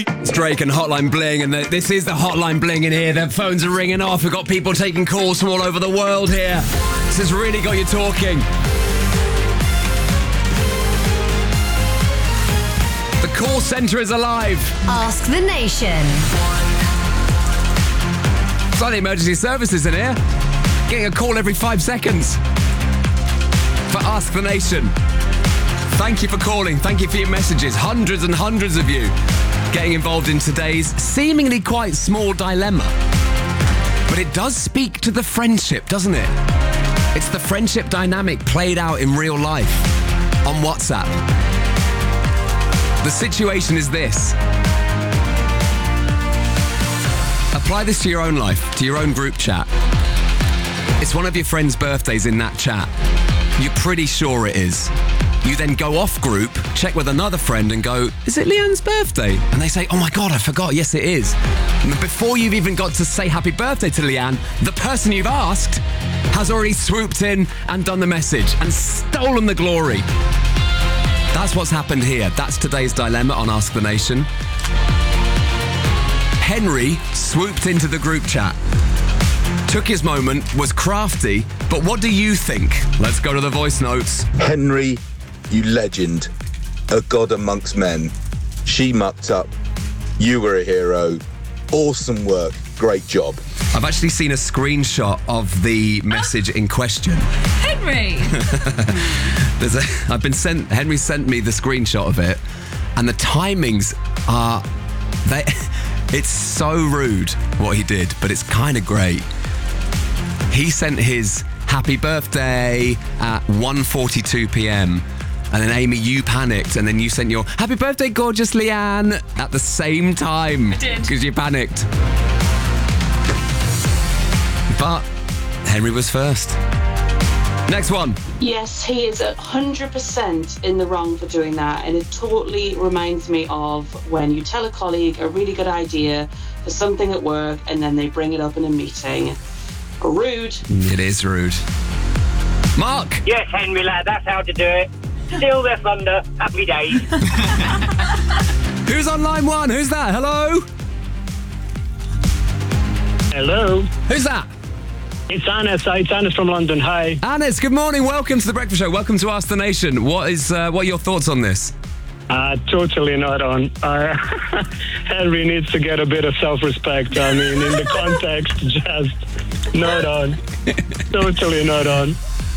It's Drake and Hotline Bling, and this is the Hotline Bling in here. Their phones are ringing off. We've got people taking calls from all over the world here. This has really got you talking. The call centre is alive. Ask the Nation. It's like the emergency services in here. Getting a call every 5 seconds for Ask the Nation. Thank you for calling. Thank you for your messages. Hundreds and hundreds of you getting involved in today's seemingly quite small dilemma. But it does speak to the friendship, doesn't it? It's the friendship dynamic played out in real life on WhatsApp. The situation is this. Apply this to your own life, to your own group chat. It's one of your friends' birthdays in that chat. You're pretty sure it is. You then go off group, check with another friend and go, is it Leanne's birthday? And they say, oh my God, I forgot. Yes, it is. And before you've even got to say happy birthday to Leanne, the person you've asked has already swooped in and done the message and stolen the glory. That's what's happened here. That's today's dilemma on Ask the Nation. Henry swooped into the group chat, took his moment, was crafty, but what do you think? Let's go to the voice notes. Henry, you legend, a god amongst men. She mucked up. You were a hero. Awesome work. Great job. I've actually seen a screenshot of the message in question. Henry! Henry sent me the screenshot of it, and the timings are... It's so rude what he did, but it's kind of great. He sent his happy birthday at 1:42 p.m. And then, Amy, you panicked, and then you sent your happy birthday, gorgeous Leanne, at the same time. I did. Because you panicked. But Henry was first. Next one. Yes, he is 100% in the wrong for doing that, and it totally reminds me of when you tell a colleague a really good idea for something at work, and then they bring it up in a meeting. Rude. It is rude. Mark. Yes, Henry, lad, that's how to do it. Still their thunder. Happy days. Who's on line one? Who's that? Hello? Hello. Who's that? It's Anis. It's Anis from London. Hi. Anis, good morning. Welcome to The Breakfast Show. Welcome to Ask the Nation. What are your thoughts on this? Totally not on. Henry needs to get a bit of self-respect. I mean, in the context, just not on. Totally not on.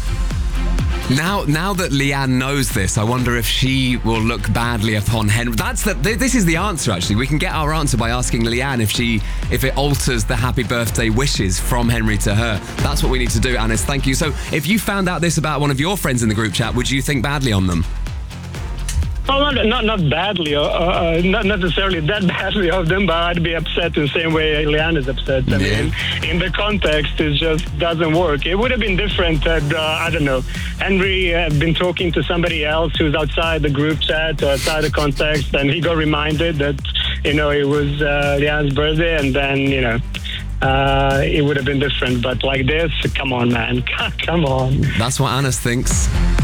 Now that Leanne knows this, I wonder if she will look badly upon Henry. This is the answer, actually. We can get our answer by asking Leanne if it alters the happy birthday wishes from Henry to her. That's what we need to do, Anis. Thank you. So if you found out this about one of your friends in the group chat, would you think badly on them? Well, not badly, not necessarily that badly of them, but I'd be upset in the same way Leanne is upset. I mean, in the context, it just doesn't work. It would have been different had, I don't know, Henry had been talking to somebody else who's outside the group chat or outside the context, and he got reminded that, it was Leanne's birthday, and then, it would have been different. But like this, come on, man. Come on. That's what Anis thinks.